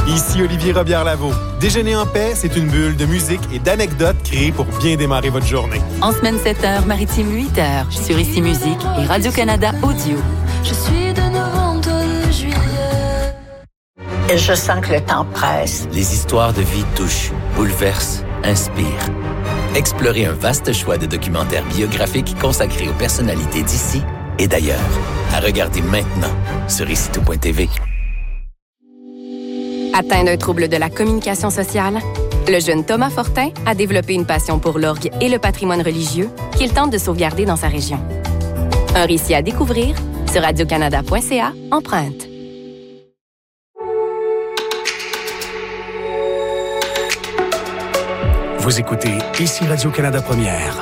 Ici Olivier Robillard-Lavaux. Déjeuner en paix, c'est une bulle de musique et d'anecdotes créées pour bien démarrer votre journée. En semaine 7h, Maritime 8h, sur Ici Musique et Radio-Canada Audio. Je suis de novembre de juillet. Et je sens que le temps presse. Les histoires de vie touchent, bouleversent, inspirent. Explorez un vaste choix de documentaires biographiques consacrés aux personnalités d'ici et d'ailleurs. À regarder maintenant sur icitout.tv. Atteint d'un trouble de la communication sociale, le jeune Thomas Fortin a développé une passion pour l'orgue et le patrimoine religieux qu'il tente de sauvegarder dans sa région. Un récit à découvrir sur radiocanada.ca empreinte. Vous écoutez Ici Radio-Canada Première.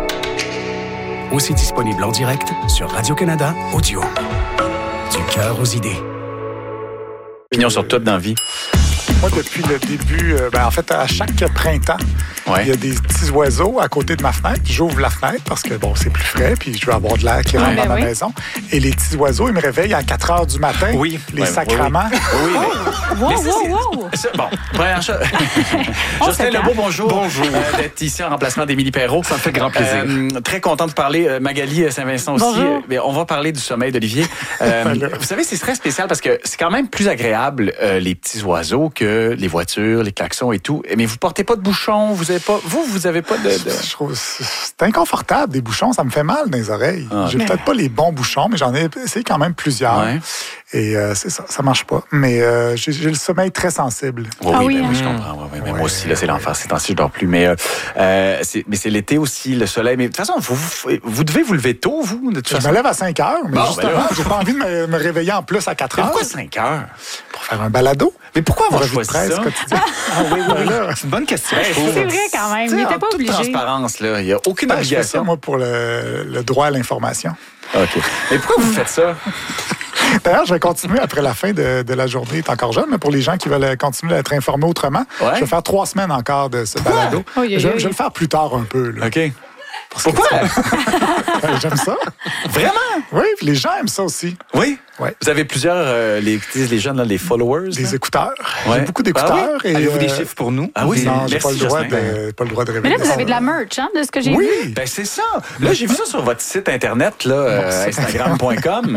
Aussi disponible en direct sur Radio-Canada Audio. Du cœur aux idées. Opinion sur tout dans la vie. Moi, depuis le début, en fait, à chaque printemps, il y a des petits oiseaux à côté de ma fenêtre. J'ouvre la fenêtre parce que, bon, c'est plus frais, puis je veux avoir de l'air qui rentre dans ma maison. Et les petits oiseaux, ils me réveillent à 4 heures du matin. Oui. Les sacraments. Oui. Bon, première chose. Justin Lebeau, bonjour. Bonjour. D'être ici en remplacement d'Émilie Perrault. Ça me fait grand plaisir. Très content de parler. Magali Saint-Vincent aussi. Mais on va parler du sommeil d'Olivier. Vous savez, c'est très spécial parce que c'est quand même plus agréable, les petits oiseaux, que les voitures, les klaxons et tout. Mais vous portez pas de bouchons, vous avez pas de... Je trouve c'est inconfortable, des bouchons, ça me fait mal dans les oreilles. J'ai peut-être pas les bons bouchons, mais j'en ai essayé quand même plusieurs. Ouais. Et c'est ça marche pas. Mais j'ai le sommeil très sensible. Oui, je comprends. Mais moi aussi, là, c'est l'enfer. Ces temps-ci, je dors plus. Mais c'est l'été aussi, le soleil. Mais de toute façon, vous devez vous lever tôt, vous, de toute façon. Je me lève à 5 heures, mais justement, j'ai pas envie de me réveiller en plus à 4 heures. Pourquoi 5 heures? Pour faire un balado. Mais pourquoi avoir choisi ça? Oui. C'est une bonne question. C'est vrai quand même. Il n'était pas obligé. Transparence, là. Il n'y a aucune obligation. Je fais ça, moi, pour le droit à l'information. OK. Mais pourquoi vous faites ça? D'ailleurs, je vais continuer après la fin de la journée. Il est encore jeune, mais pour les gens qui veulent continuer à être informés autrement, je vais faire 3 semaines encore de ce balado. Je vais le faire plus tard un peu. Là. OK. Pourquoi? J'aime ça. Vraiment? Oui, puis les gens aiment ça aussi. Oui? Ouais. Vous avez plusieurs, les jeunes, là, les followers? Des écouteurs. Ouais. J'ai beaucoup d'écouteurs. Et avez-vous des chiffres pour nous? Ah oui, non, j'ai pas le droit de révéler. Mais là, vous avez de la merch, de ce que j'ai vu. Oui, ben c'est ça. Là, j'ai vu ça sur votre site Internet, là, Instagram.com.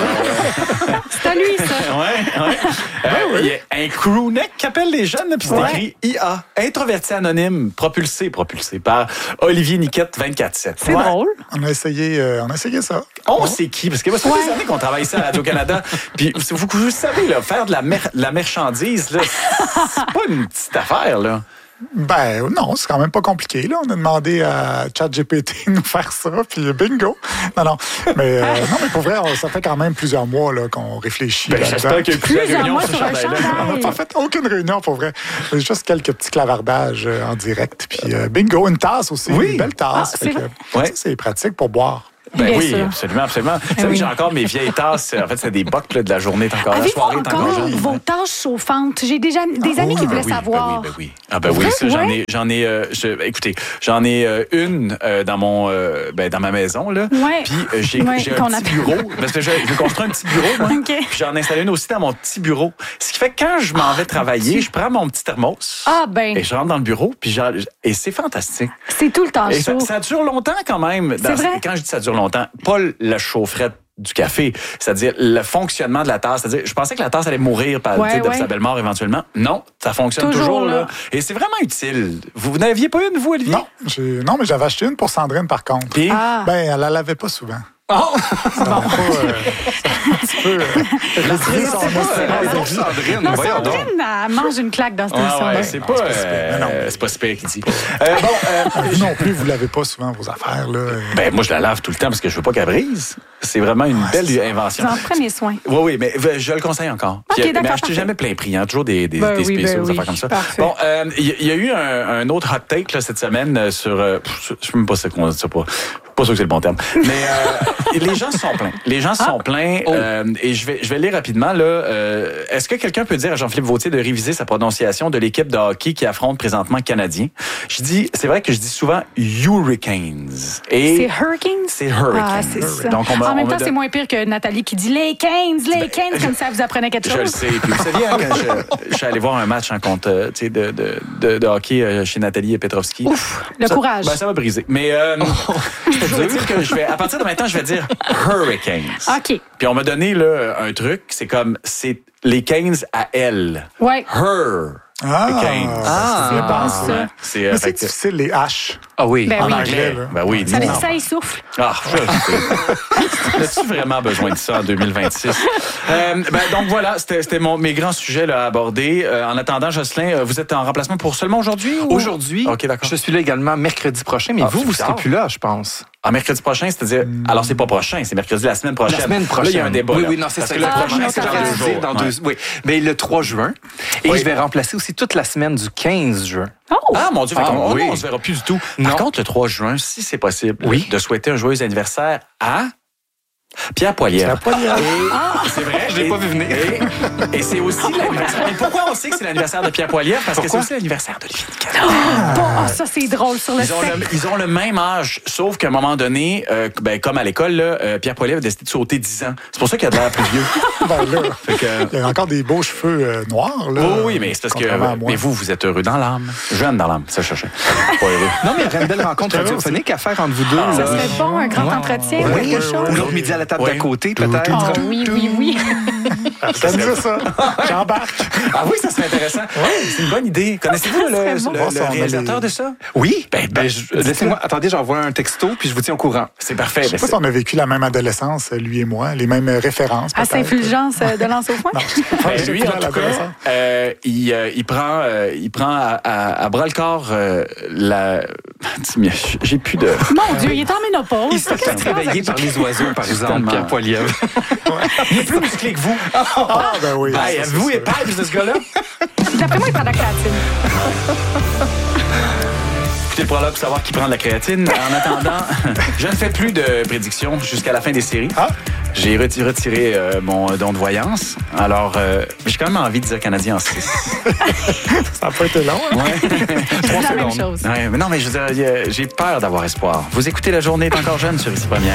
C'est à lui, ça. Il y a un crewneck qui appelle les jeunes, puis c'est écrit IA, introverti anonyme, propulsé par Olivier Niquette, 24/7. C'est drôle. On a essayé ça. C'est qui? Parce que ça fait des années qu'on travaille ça à Radio-Canada. Puis vous savez, là, faire de la marchandise, là, c'est pas une petite affaire, là. Ben non, c'est quand même pas compliqué. Là. On a demandé à ChatGPT de nous faire ça, puis bingo. Non. Mais pour vrai, ça fait quand même plusieurs mois là, qu'on réfléchit. J'espère qu'il y a plusieurs réunions sur chandail. On n'a pas fait aucune réunion, pour vrai. Juste quelques petits clavardages en direct. Puis bingo, une tasse aussi, une belle tasse. C'est pratique pour boire. Ben oui, absolument. Vous savez que j'ai encore mes vieilles tasses. En fait, c'est des bocs là, de la journée. La soirée est encore jeune. Vos tasses chauffantes? J'ai des amis qui voulaient savoir. Ben oui. Ah ben oui, ça, j'en ai écoutez, j'en ai une dans ma maison, là. Ouais. Puis j'ai un petit bureau. Parce que je construis un petit bureau, moi. Okay. Puis j'en ai installé une aussi dans mon petit bureau. Ce qui fait que quand je m'en vais travailler, je prends mon petit thermos. Et je rentre dans le bureau, puis et c'est fantastique. C'est tout le temps chaud. Ça dure longtemps quand même. C'est vrai. Quand je dis ça dure longtemps, pas la chaufferette du café, c'est-à-dire le fonctionnement de la tasse. C'est-à-dire, je pensais que la tasse allait mourir de sa belle mort éventuellement. Non, ça fonctionne toujours là. Et c'est vraiment utile. Vous n'aviez pas une, vous, Olivier? Non, mais j'avais acheté une pour Sandrine, par contre. Puis? Elle la lavait pas souvent. Ça m'a un petit peu Sandrine, elle mange une claque dans cette émission. C'est pas super qu'il dit. Vous non plus, vous lavez pas souvent vos affaires. Là. Ben, moi, je la lave tout le temps parce que je veux pas qu'elle brise. C'est vraiment une belle invention. Vous en prenez soin. Oui, mais je le conseille encore. Okay, mais achetez jamais plein prix. Toujours des spéciaux, des affaires comme ça. Parfait. Bon, il y a eu un autre hot take là, cette semaine sur... je ne sais même pas ce qu'on dit ça pas. Pas sûr que c'est le bon terme. Mais les gens se sont plaints. Et je vais lire rapidement. Là. Est-ce que quelqu'un peut dire à Jean-Philippe Vautier de réviser sa prononciation de l'équipe de hockey qui affronte présentement le Canadien? C'est vrai que je dis souvent Hurricanes. C'est Hurricanes? C'est Hurricanes. C'est ça. Donc, En même temps, c'est moins pire que Nathalie qui dit les Canes, comme ça vous apprenez quelque chose. Je le sais. Puis vous saviez, quand je suis allé voir un match contre, de hockey chez Nathalie Petrovski. Ouf, le courage. Ça m'a brisé. Mais je veux dire que à partir de maintenant, je vais dire Hurricanes. OK. Puis on m'a donné là, un truc, c'est les Canes à elle. Ouais. Her. C'est bon, ça. C'est difficile, les H. Ah oui, ben en oui. anglais. Ben oui. Ça essouffle. Ah, as-tu vraiment besoin de ça en 2026? Donc voilà, c'était mes grands sujets là, à aborder. En attendant, Jocelyn, vous êtes en remplacement pour seulement aujourd'hui? Ou... Aujourd'hui. OK, d'accord. Je suis là également mercredi prochain, mais vous serez plus là, je pense. En mercredi prochain, c'est-à-dire... Alors, c'est pas prochain, c'est mercredi la semaine prochaine. La semaine prochaine. Là, il y a un débat. Oui, non, c'est ça. Le prochain, c'est dans 2 jours. Oui, mais le 3 juin. Et je vais remplacer aussi toute la semaine du 15 juin. Oh! Ah, mon Dieu, non, on se verra plus du tout. Par contre, le 3 juin, si c'est possible, de souhaiter un joyeux anniversaire à... Pierre Poilievre. C'est vrai, je l'ai pas vu venir. Et c'est aussi l'anniversaire. Et pourquoi on sait que c'est l'anniversaire de Pierre Poilievre? Parce que c'est aussi l'anniversaire d'Olivier Niquette. Ça, c'est drôle sur le Ils ont le même âge, sauf qu'à un moment donné, comme à l'école, là, Pierre Poilievre a décidé de sauter 10 ans. C'est pour ça qu'il a de l'air plus vieux. Il y a encore des beaux cheveux noirs. Là, oui, mais c'est parce que... Mais vous êtes heureux dans l'âme. Jeune dans l'âme, ça je cherchais. Pas heureux. Non, mais il y aurait une belle rencontre radiophonique à faire entre vous deux. Ça serait bon, un grand entretien, quelque chose. Ou l'autre midi à la table d'à côté, peut-être. Oui. J'aime ça. J'embarque. Ah oui, ça serait intéressant. C'est une bonne idée. Connaissez-vous le réalisateur de ça? Oui. Laissez-moi. Attendez, j'envoie un texto, puis je vous tiens au courant. C'est parfait. Je sais pas si on a vécu la même adolescence, lui et moi, les mêmes références. À cette fulgence de lance au foin? Lui, en tout cas, il prend à bras-le-corps la... J'ai plus de... Mon Dieu, il est en ménopause. Il se fait réveiller par les oiseaux, par exemple, Pierre Poilievre. Il est plus musclé que vous. Ben oui. Vous êtes pas de ce gars-là? D'après moi, il prend de la créatine. Écoutez, pour là pour savoir qui prend de la créatine. En attendant, je ne fais plus de prédictions jusqu'à la fin des séries. J'ai retiré mon don de voyance. Alors, j'ai quand même envie de dire Canadien en 6. Ça n'a pas été long. Hein? C'est la même chose. Ouais, mais non, mais je veux dire, j'ai peur d'avoir espoir. Vous écoutez La Journée est encore jeune sur Ici Première.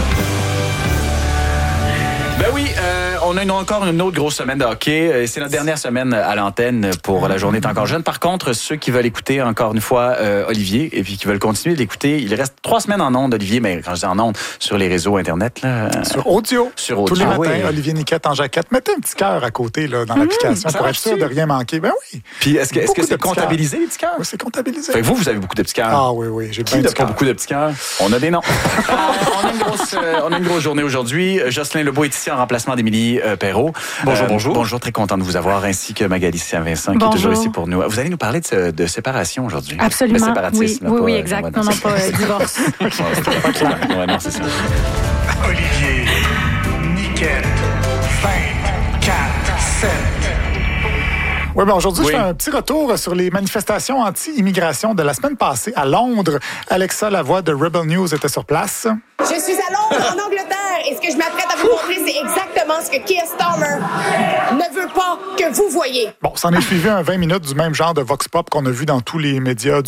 Ben oui, on a encore une autre grosse semaine de hockey. C'est notre dernière semaine à l'antenne pour La Journée est encore jeune. Par contre, ceux qui veulent écouter encore une fois Olivier et puis qui veulent continuer d'écouter, il reste 3 semaines en ondes, Olivier, mais quand je dis en ondes, sur les réseaux Internet. Là, sur Audio. Tous les matins, Olivier Niquette en jaquette. Mettez un petit cœur à côté là, dans l'application pour être sûr de rien manquer. Ben oui. Puis est-ce que c'est comptabilisé, les petits cœurs? Oui, c'est comptabilisé. Fait que vous avez beaucoup de petits cœurs. Ah oui, j'ai bien pas beaucoup de petits cœurs. On a des noms. On a une grosse journée aujourd'hui. Jocelyn Lebeau est ici en remplacement d'Émilie Perrault. Bonjour. Bonjour, très content de vous avoir, ainsi que Magali Saint-Vincent, qui est toujours ici pour nous. Vous allez nous parler de séparation aujourd'hui. Absolument. Le séparatisme. Oui, exact. Non, pas divorce. Ouais, non, c'est ça. Olivier Niquette, 24-7. Oui, aujourd'hui, je fais un petit retour sur les manifestations anti-immigration de la semaine passée à Londres. Alexa Lavoie de Rebel News était sur place. Je suis à Londres, en Angleterre, et ce que je m'apprête à vous montrer, c'est exactement ce que Keir Starmer ne veut pas que vous voyez. Bon, s'en est suivi un 20 minutes du même genre de vox pop qu'on a vu dans tous les médias